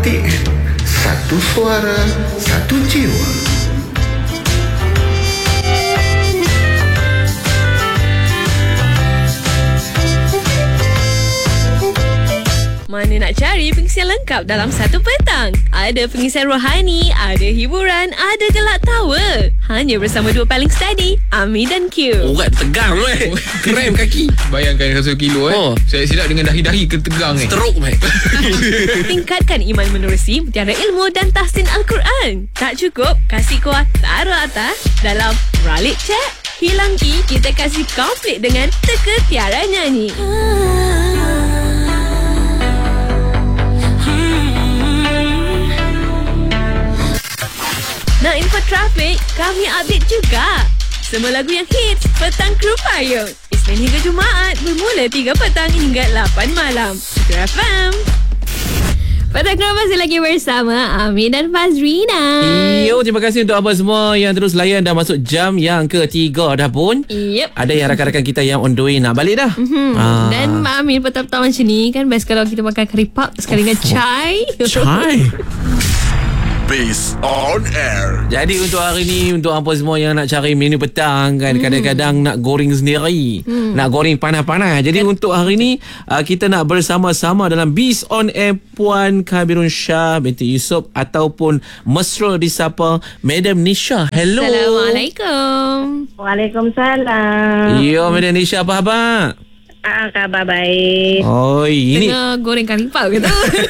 hati, satu suara, satu jiwa. Mana nak cari pengisian lengkap dalam satu petang? Ada pengisian rohani, ada hiburan, ada gelak tawa. Hanya bersama dua paling steady, Ami dan Q. Urat tegang mate. Krem kaki. Bayangkan 100 kilo Saya silap dengan dahi-dahi ketegang Stroke mate. Tingkatkan iman menerusi mutiara ilmu dan tahsin Al-Quran. Tak cukup? Kasih kuah taruh atas dalam Ralik Cek. Hilang ki, kita kasih komplit dengan teka tiara nyanyi. Nak info trafik? Kami update juga. Semua lagu yang hits, Petang Kru Payung. Isnin hingga Jumaat, bermula 3 petang hingga 8 malam. Kru FM. Petang Kru masih lagi bersama Ami dan Fazrina. Yo, terima kasih untuk abang semua yang terus layan dah masuk jam yang ketiga dah pun. Yep. Ada yang rakan-rakan kita yang on the way nak balik dah. Dan Mak Amin petang-petang macam ni kan, best kalau kita makan curry puff sekali dengan chai. Chai. Base on air. Jadi untuk hari ni, untuk apa semua yang nak cari menu petang kan, kadang-kadang nak goreng sendiri, nak goreng panas-panas. Jadi untuk hari ni kita nak bersama-sama dalam Beast on Air Puan Kabirun Shah binti Yusof ataupun mesra disapa Madam Nisha. Hello. Assalamualaikum. Waalaikumsalam. Yo Madam Nisha, apa khabar? Khabar baik. Oh, ini Tengah goreng curry puff ke tu?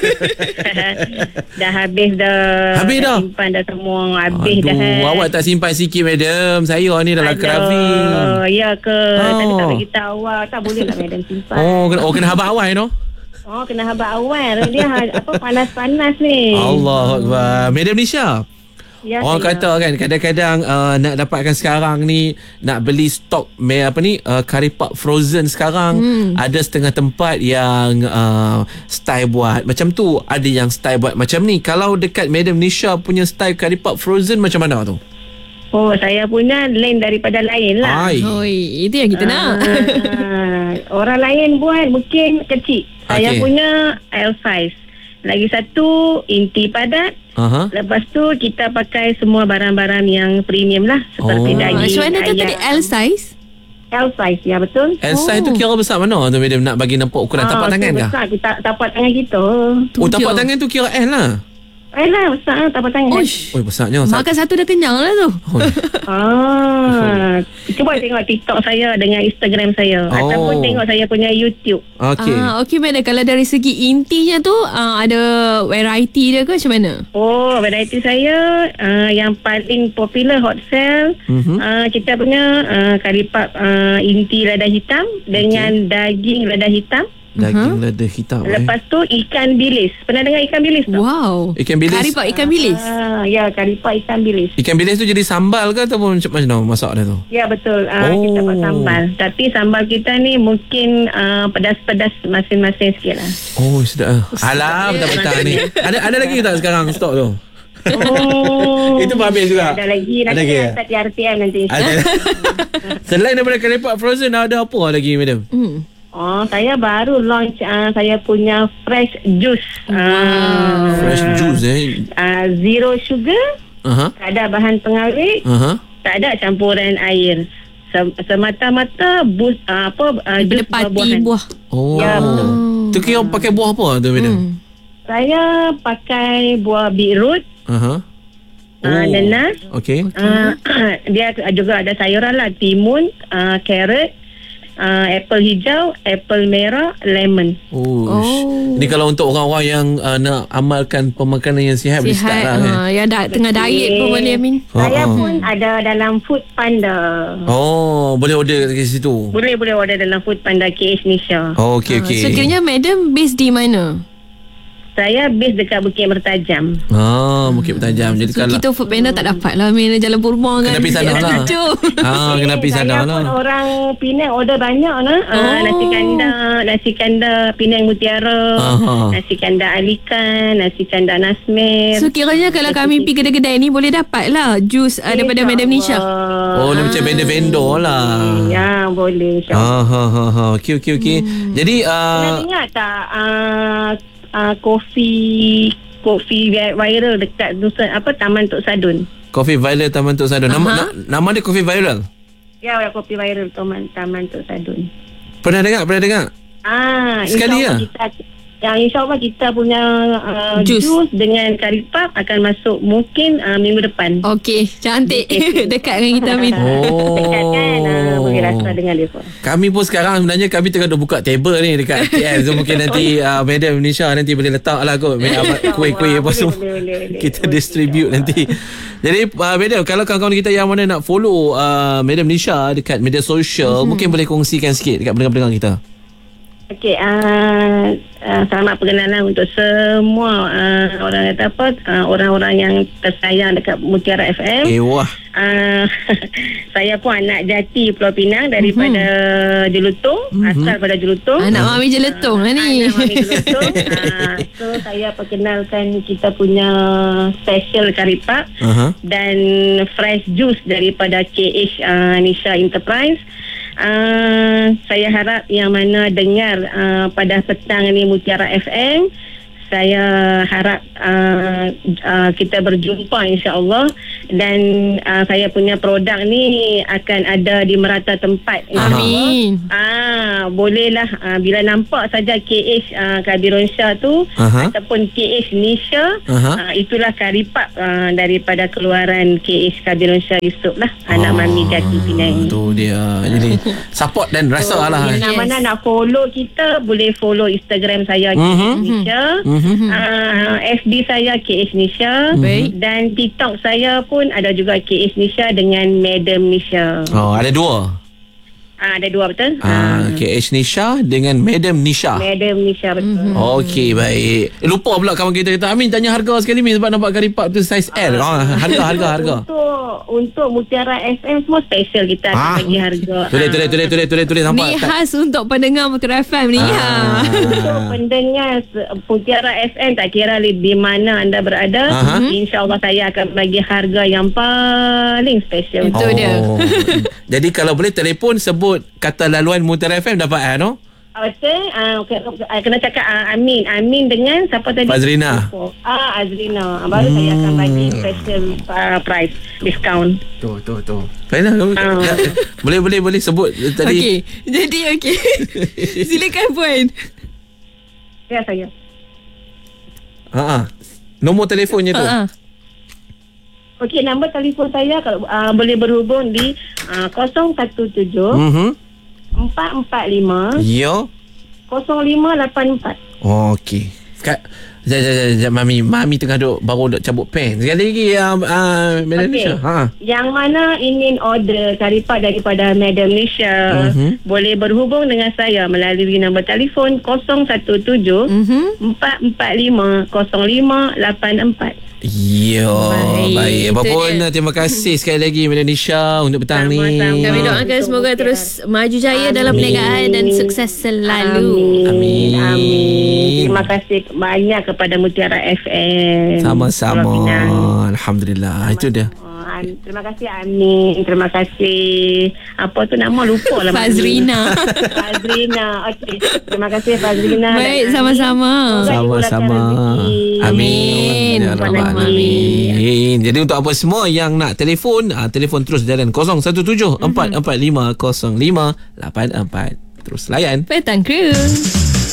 Dah habis dah. Habis dah? Simpan dah semua. Habis aduh, dah. awak tak simpan sikit madam. Saya ni dalam keraving. Ya ke? Tadi tak bagi tahu awak. Tak boleh lah madam simpan. Kena habaq awal no? Kena habaq awal. Dia panas-panas ni. Allah Akbar. Madam Nisha, Ya, orang saya. kata kan kadang-kadang nak dapatkan sekarang ni, nak beli stok curry puff frozen sekarang, ada setengah tempat yang style buat macam tu, ada yang style buat macam ni. Kalau dekat Madam Nisha punya style curry puff frozen macam mana tu? Saya punya lain daripada lain lah. Ai. Oi, itu yang kita nak. Orang lain buat mungkin kecil. Saya Okey. punya L size. Lagi satu inti padat. Aha. Lepas tu kita pakai semua barang-barang yang premium lah. Seperti daging, Macam mana tu tadi L size? L size, ya betul. L size tu kira besar mana tu madam, nak bagi nampak ukuran tapak tangan tu kah? besar, kita tapak tangan kita. Oh, tapak tangan tu kira L lah. Lah, besar tapak tangan. Oh, besarnya. Makan satu dah kenyang lah tu. Cuba tengok TikTok saya dengan Instagram saya. Ataupun tengok saya punya YouTube. Okey. Okey madam, kalau dari segi intinya tu ada variety dia ke macam mana? Variety saya yang paling popular hot sale. Kita punya curry puff inti lada hitam dengan daging lada hitam. Daging lada hitam. Lepas tu ikan bilis. Pernah dengar ikan bilis tak? Wow. Ikan bilis. Curry puff ikan bilis. Ya, curry puff ikan bilis. Ikan bilis tu jadi sambal ke ataupun macam mana masak dia tu? Ya, betul. Kita buat sambal. Tapi sambal kita ni mungkin pedas-pedas masing-masing sikit lah. Oh, sedap. Alam, petang ni. Ada lagi tak sekarang stok tu? Itu pun habis juga. Ada lagi. Ada Nanti lagi? hantar di RTM nanti. Selain daripada curry puff frozen, ada apa lagi madam? Saya baru launch saya punya fresh juice. Fresh juice Zero sugar. Tak ada bahan pengawet. Tak ada campuran air. Semata-mata jus Pati buah. Oh. Ya, betul. Tu kira pakai buah apa tu madam? Saya pakai buah beetroot, nanas. Okey. Dia juga ada sayuran lah, timun, carrot, apple hijau, apple merah, lemon. Ini kalau untuk orang-orang yang nak amalkan pemakanan yang sihat, boleh start lah kan? Yang tengah diet pun boleh Amin. Saya pun ada dalam Food Panda. Boleh order kat situ. Boleh order dalam Food Panda KH Nisha. Okey. So kiranya madam base di mana? Saya base dekat Bukit Mertajam. Bukit Bertajam. Jadi So kalau kita food panda tak dapat lah Amin, Jalan Purma kan. kena pergi sana lah. Kena pergi sana Saya lah. pun orang Penang order banyak lah. Nasi kandar Penang Mutiara, nasi kandar Alikan, nasi kandar Nasmir. So kiranya kalau kami pergi kedai-kedai ni boleh dapat lah jus daripada Madam Nisha. Dia macam vendor-vendor lah. Ya, boleh insyaAllah. Okey. Jadi Pernah dengar tak kopi kopi viral dekat Taman Tok Sadun. Coffee Viral Taman Tok Sadun. Nama dia Coffee Viral. Ya, kopi viral Taman Tok Sadun. Pernah dengar? Sekali lah. InsyaAllah kita punya jus dengan karipap akan masuk mungkin minggu depan. Okey, cantik. Dekat dengan kita, Amin. Dekat kan, boleh rasa dengan dia pun. Kami pun sekarang sebenarnya kami tengah buka table ni dekat KL. So mungkin nanti Madam Nisha nanti boleh letak lah kot kuih-kuih apa semua. Kita distribute nanti. Jadi Madam, kalau kawan-kawan kita yang mana nak follow Madam Nisha dekat media sosial, mungkin boleh kongsikan sikit dekat pendengar-pendengar kita. Okey, selamat perkenalan untuk semua orang kata orang-orang yang tersayang dekat Mutiara FM. Wah. Saya pun anak jati Pulau Pinang daripada Jelutong, asal pada Jelutong. Anak Mami Jelutong lah ni. Anak Mami Jelutong. So saya perkenalkan kita punya special karipap dan fresh juice daripada KH Nisha Enterprise. Saya harap yang mana dengar pada petang ni Mutiara FM, saya harap kita berjumpa insya-Allah, dan saya punya produk ni akan ada di merata tempat. Amin. Bolehlah bila nampak saja KH Kabironsha tu ataupun KH Nisha, itulah karipap daripada keluaran KH Kabironsha Yusof lah, anak Mami Jati Penang. Tu dia. Jadi support dan rasa lah. Mana nak follow kita, boleh follow Instagram saya KH Nisha, FB saya KH Nisha, dan TikTok saya pun ada juga KH Nisha dengan Madam Nisha. Ada dua. Ada dua, betul? KH Nisha dengan Madam Nisha. Madam Nisha, betul. Okey, baik. Lupa pula kawan kita kata, Amin tanya harga sekali Min, sebab nampak karipap tu saiz L. Harga. Untuk Mutiara FM semua special, kita akan bagi harga. Tulis nampak. Ni khas untuk pendengar Mutiara FM ni. Untuk pendengar Mutiara FM, tak kira di mana anda berada, insya-Allah saya akan bagi harga yang paling special. Itu dia. Jadi kalau boleh telefon sebut kata laluan Mutiara FM dapat no? Betul. Kena cakap Amin dengan siapa tadi? Fazrina. Azrina. Baru saya akan bagi special price discount. Tu. Baiklah. Boleh sebut tadi. Okey. Jadi okey. Silakan puan. Ya, saya. Nombor telefonnya tu. Okey, nombor telefon saya kalau boleh berhubung di 017 445 Ya 0584. Okey. Sekejap Mami tengah baru duk cabut pen. Sekali lagi Madam Nisha. Yang mana ingin order karipap daripada Madam Nisha, boleh berhubung dengan saya melalui nombor telefon 017 445 0584. Ya, baik. Apapun, terima kasih sekali lagi Madam Nisha untuk petang ni. Kami doakan semoga terus maju jaya dalam perniagaan dan sukses selalu. Amin. Terima kasih banyak kepada Mutiara FM. Sama-sama. Alhamdulillah. Itu dia. Terima kasih Amin. Terima kasih. Apa tu nama, lupa lah. Fazrina. Okey. Terima kasih Fazrina. Baik, sama-sama. Sama-sama. Amin. Ya Rabbal Alamin. Jadi untuk apa semua yang nak telefon terus jalan 017 445 0584. Terus layan Petang Crew.